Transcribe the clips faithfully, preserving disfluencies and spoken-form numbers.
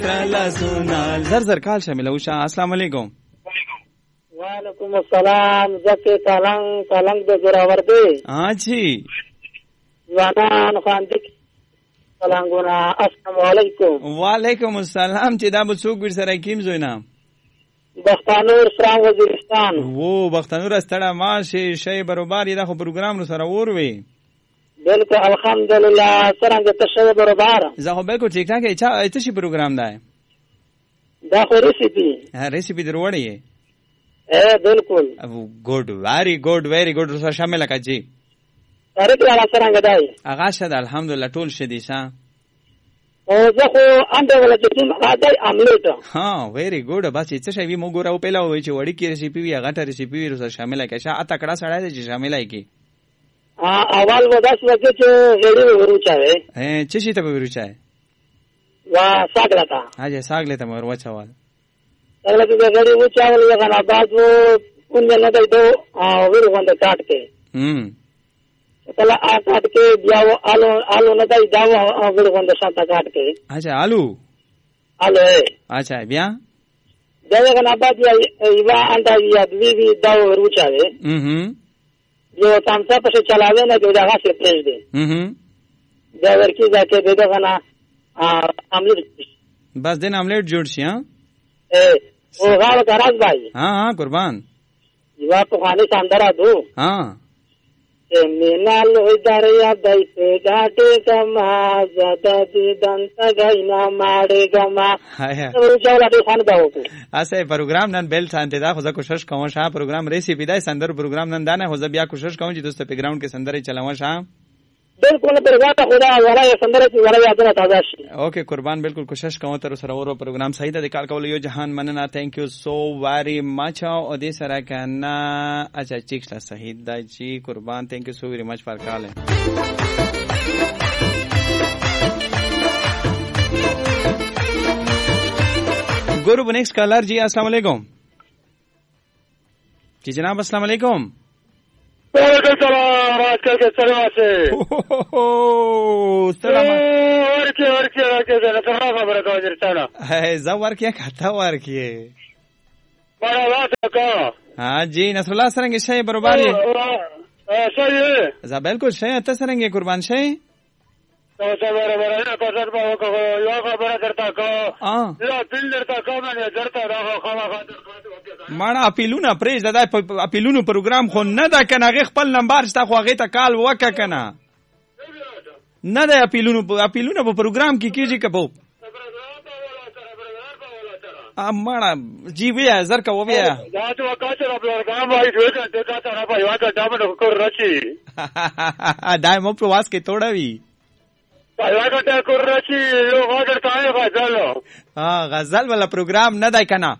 تلا سونال زر زر کال شامل وشا. السلام علیکم. وعلیکم السلام. زکه کالنګ کالنګ د زراور دی. ها جی ځوانان خاندي کالنګونه. السلام علیکم. وعلیکم السلام. چې دا به څوک ور سره کیم زوینا؟ بختانور فرام وزیرستان. وو بختانور استړه ما شي شی برابر دا خو پروګرام نو سره ور وی. بالکل الحمدلله. څنګه تاسو برابر؟ زه خو بالکل ټیک ټاک. اچھا ته شي پروګرام دا دا خو ریسیپی. ها ریسیپی دروړی. اے بالکل. ګډ ویری ګډ ویری ګډ سره شامل کا جی. اره کله څنګه دی؟ اغا شد الحمدلله ټول شدي سا. او زه خو انده ولا چې ټیم راځي املیټ. ها ویری ګډ بس څه شی وی مو ګورو پیلا وای چې وړي کی ریسیپی وی هغه ته ریسیپی وی سره شامل کا شا اته کړه سړی چې شامل کی. ا اول و داس وکه چې غړي ورچاوي. ا چې شي ته ورچای. وا ساګلتا. اجه ساګلتا مور وچاوال. ساګلتا چې غړي ورچاول یو غنا بعد وو اون نه دی دو ا ور وند کاټ کې. هم کله ا کاټ کې بیا آلو آلو نه دی دا ور وند شاته کاټ کې. اچھا آلو آلو اچھا بیا دا غنا بعد یو انده یا دوی وی دا ورچاوي. هم یو تامسا پسې چلاوي نه دی دا غاسه پرېږ دی. هم دا ورکی ځکه دا غنا املیټ بس دین املیټ جوړ شي. ها اے او غاړه کراز بھائی. ها ها قربان. یو په خانه ساندرا دو. ها مینال دریا دای په غاټه کما زدا دي دنت غینا ماړې غما. ورو چاولا دې خان داو. اسه پروګرام نن بیل شانته دا خو زه کوشش کوم شاه پروګرام ریسیپی دای سندر پروګرام نن دانه خو زه بیا کوشش کوم چې دوست په ګراوند کې سندرې چلاوم شاه. بالکل پرګاټه خدا ورای سندره چې ورای یادونه تازه شي. اوکے قربان بالکل کوشش کوم تر سره ورو پروګرام صحیح ده د کال کول یو جهان مننه. تھینک یو سو ویری مچ. او دې سره کنه اچھا چیکلا صحیح ده جی قربان. تھینک یو سو ویری مچ فار کال. گورو نیکسٹ کالر جی. السلام علیکم جی جناب. السلام علیکم. وعلیکم السلام. راز کر کے سلام سے سلام ورکی ورکی ورکی زنه څنګه خبره کوي درته؟ ہے زور کیا کھتا ور کیے بڑا واسه کا. ہاں جی نصر الله سرنګ شي برابر ہے. صحیح ز بالکل شي ته سرنګ قربان شي. تاسو برابر نه کوڅه په وکړو یو خبره درته کو. اه لا بل درته کو نه درته راغو خوا خاطر مانا اپیلونه پریز دا اپیلونو پروګرام خو نه دا کنه غ خپل نمبر شته خو هغه ته کال وکه کنه نه دا اپیلونو اپیلونه په پروګرام کې کیږي کبو ا مانا جی بیا زر کا و بیا دا ته وکاسه پروګرام وای جوړ کړه دا ته را پای واګه دا مې کور راشي دا مو پرواز کې توړوي پای واګه ته کور راشي یو غاډر تای غزل ها غزل ولا پروګرام نه دا کنه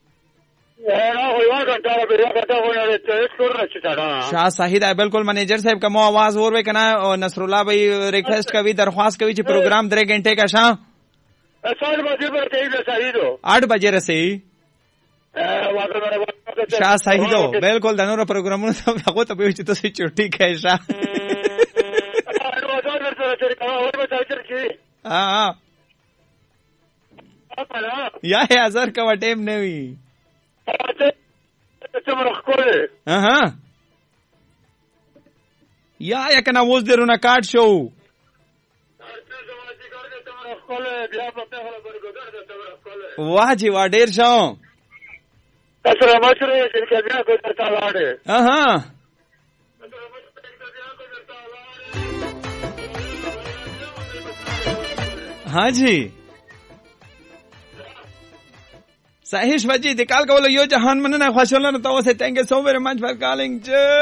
شاہ صحیح ہے. بالکل مینیجر صاحب کا مو آواز اور کنا اور نصر اللہ بھائی ریکویسٹ کبھی درخواست کبھی پروگرام درے گھنٹے کا شاہ آٹھ بجے رسی شاہ صحیح دو. بالکل دنور پروگرام چھٹی ہے شاہ. ہاں یا ہزار کا ٹائم نہیں ہوئی. Aha. یا یا کنه ووز درونه کارت شو. واه جی وا ډیر شو. تاسو ما سره چې بیا کو درته لاړې. اها. हाँ जी Sahish Vaji the call call yo jahan manana khwasholan to say thank you so very much for calling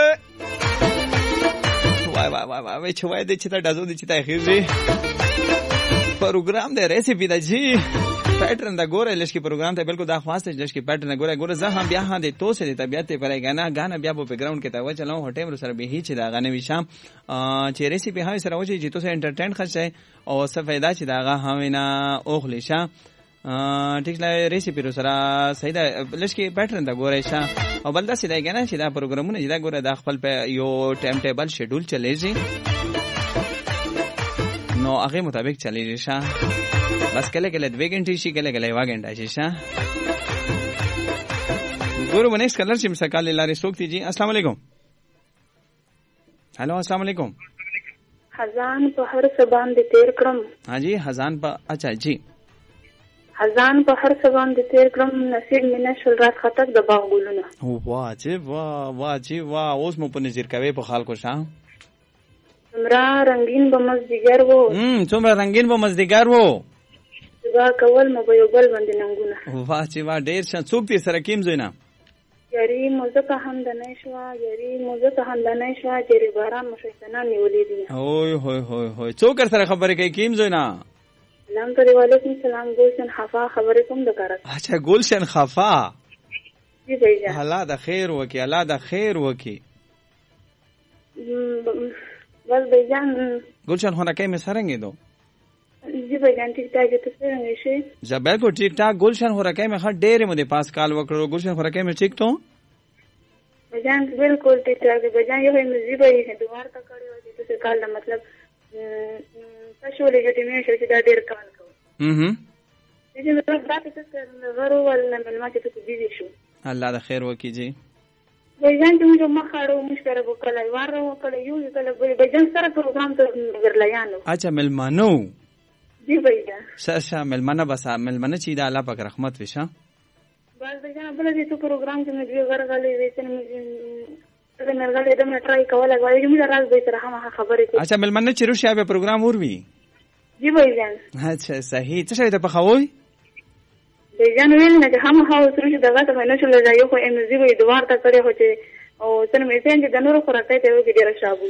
why why why why chwai de chita dazo de chita khirji program de recipe da ji pattern da gore lesh ki program te bilkul da khwaste lesh ki pattern da gore gore za ham bia ha de to se de tabiat te pare gana gana bia po background ke ta wa chalao hotem ro sar be hi chi da gane visham che recipe ha sar wa chi jito se entertain khashay aur sa faida chi da ga hamina okhlisha ٹھیک ہے ریسیپی رو سره صحیح ده لشکې پیټرن دا ګورای شه او بل دا سیده کنه چې دا پروګرامونه چې دا ګوره د خپل په یو ټایم ټیبل شیډول چلیږي نو هغه مطابق چلیږي شه بس کله کله دوه غنټې شي کله کله یو غنټه شي شه ګورو منیکس کلر چې مسکال لاري سوکتی جی السلام علیکم هالو السلام علیکم خزان په هر سبان دې تیر کړم ها جی خزان په اچھا جی خزان په هر سبان دې تیر کړم نصیب مې نشول رات خطک د باغ ګلونه واه جی واه واه جی واه اوس مو په نظر کوي په خلکو شه څومره رنگین به مزدیګر وو هم څومره رنگین به مزدیګر وو دا کول مو به یو بل باندې ننګونه واه جی واه ډیر ښه څوک دې سره کیم زوینه یاري موزه هم د نه شو یاري موزه هم د نه شو چې باران مو شیطان نیولې دي اوه هوی هوی هوی څوک سره خبرې کوي کیم زوینه سلام علیکم وعلیکم السلام ګلشن خفا خبرې کوم د کار اچھا ګلشن خفا جی بھائی الله د خیر وکي الله د خیر وکي بس بھائی جان ګلشن هنکه مې سرنګې دو جی بھائی جان ٹھیک ٹھاک ته څنګه شي زبر کو ٹھیک ټاک ګلشن هنکه مې خټ ډېر مې پاس کال وکړو ګلشن هنکه مې ټیک ته بھائی جان بالکل ټیک ټاک بھائی جان یو مې جی بھائی هه دوار تا کړو چې څه کال مطلب تاسو ولې چې مې شو چې دا ډېر کال کو هم دې مې راځي چې غرو ولنه ملما چې ته بيزي شو الله د خیر وکي جی بھائی جان ته موږ مخاړو مشکره وکړای واره وکړای یو کله بھائی جان سره پروګرام ته ورلایانو اچھا ملمانو جی بھائی جان سره ملمنه بس ملمنه چې دا الله پاک رحمت وشه بس بھائی جان بل دې ته پروګرام کې مې دیو غرغلې وېسن مې ته مې غلې دمه ټرای کوله غواړم چې موږ راز به سره هم خبرې کوو اچھا ملمنه چې روشیا به پروګرام وروي جی بھائی جان اچھا صحیح څه شي ته په خوي بھائی جان ویل نه هم هاو سره چې دغه ته نه شول راځي خو ام زی وې دوار ته کړې هو چې او څنګه مې څنګه د نورو خوراکای ته وګړي ډیر شابو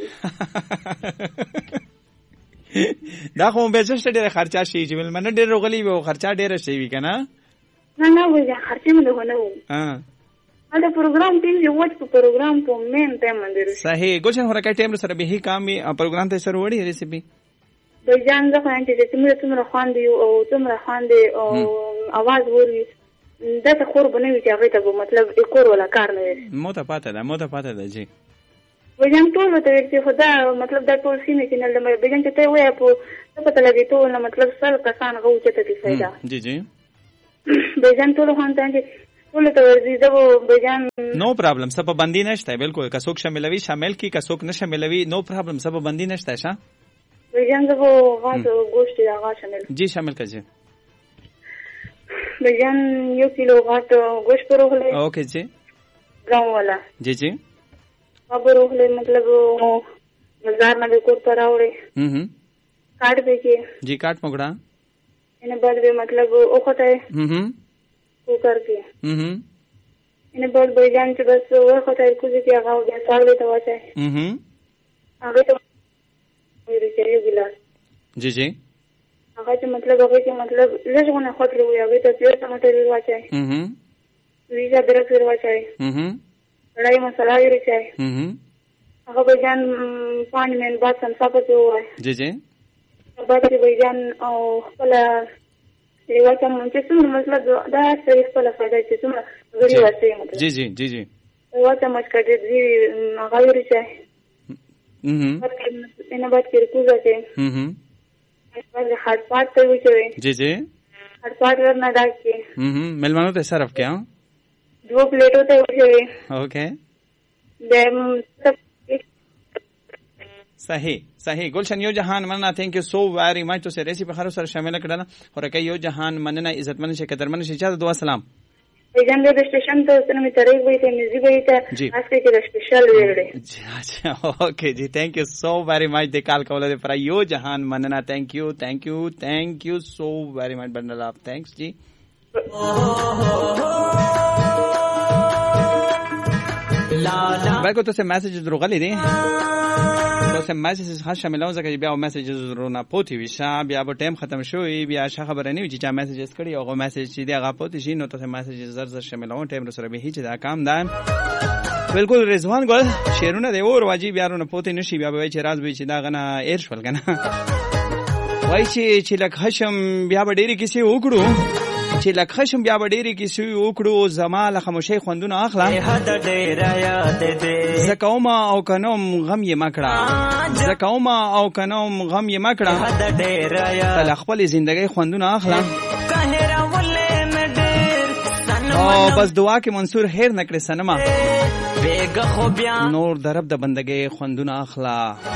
دا خو به څه ډېر خرچه شي چې ملمنه ډېر غلي وي او خرچه ډېر شي وي کنه نه نه وای خرچه مې نه و ها دا پروګرام ټیم یو وخت په پروګرام په مین ټایم باندې صحیح ګلشن هرکه ټایم سره به هی کام پروګرام ته سره وړي ریسیپي د جان د خوان چې تمره تمره خوان دی او تمره خوان دی او आवाज وري دا څه خور بنوي چې هغه ته مطلب اکور ولا کار نه وي مو ته پاته ده مو ته پاته ده جی وجان ټول ته چې خدا مطلب دا ټول سینې چې نه لمه بجن چې ته وای په پته لګي ټول نو مطلب سل کسان غوچته کې فائدہ جی جی بجن ټول خوان ته ټول ته ورزي دا بجان نو پرابلم سبب بندي نشته بالکل کڅوک شاملوي شامل کی کڅوک نه شاملوي نو پرابلم سبب بندي نشته ښه بجان دا غاټ گوشت دا غاټ شامل جی شامل کړئ بجان یو کیلو غاټ گوشت پروغله اوکے جی گاؤں والا جی جی پروغله مطلب بازار نه کور پر راوړي هم هم کاټ به کې جی کاټ مګړه એને બાદ બે મતલબ ઓખતે હમ હમ કુકર કે હમ હમ એને બાદ બેજાન છે બસ ઓખતે કુજી કે આગાવ બે સાગલે તો વાચે હમ હમ આગે તો મેરી चाहिए गिलास जी जी आगे तो मतलब आगे के मतलब लेज कोने खतरे हुए आगे तो प्योर टमाटर वाचे हम्म हम्म वीजा अदरक वाचे हम्म हम्म कढ़ाई मसाला भी रचे हम्म हम्म आगे बेजान पाँच मिनट बाद संसाप से हुआ है जी जी बाद के बेजान और पला ये वाचा मुझे सुन मतलब दा से इस पला फायदा है सुन गरी वाचे मतलब जी जी जी जी वाचा मच कर दे जी आगे भी रचे हम्म इन बात के कुजा के हम्म बाद हाथ पात तो भी चाहिए जी जी हाथ पात करना डाल के हम्म मेहमानों ते सरफ क्या दो प्लेट होते हैं चाहिए ओके देम सब صحیح صحیح گلشن یو جهان مننه thank you so very much تو سره ریسیپی خرو سره شامل کړل ورکه یو جهان مننه عزت من شي قدر من شي چا دعا سلام بیجان د سټیشن ته سره می طریق وي ته میوزیک وي ته اسکه کې سپیشل ویړي اچھا اوکے جی thank you so very much د کال کوله پر یو جهان مننه thank you thank you thank you so very much bundle of thanks ji باقي تاسو میسج درغلي دي تاسو میسج ښه شاملو ځکه بیا میسج زرونه پوتې وي شا بیا به ټایم ختم شوی بیا ښه خبره نه وي چې چا میسجز کړي او میسج چې دی هغه پوتې شي نو تاسو میسج زر زر شاملو ټایم سره به هیڅ دا کام ده بالکل رضوان ګل شیرونه دی اور واجب بیا رونه پوتې نشي بیا به چې راز به چې دا غنه ایر شول کنه وای چې چې لک هشم بیا به ډېری کیسې وکړو چې لکخشم بیا وړيري کې سوي وکړو زما له خاموشي خوندونه اخلا زکوما او کنوم غم یې مکړه زکوما او کنوم غم یې مکړه تل خپل ژوندۍ خوندونه اخلا او بس دعا کې منصور هیر نکړي سنما نور درب د بندګۍ خوندونه اخلا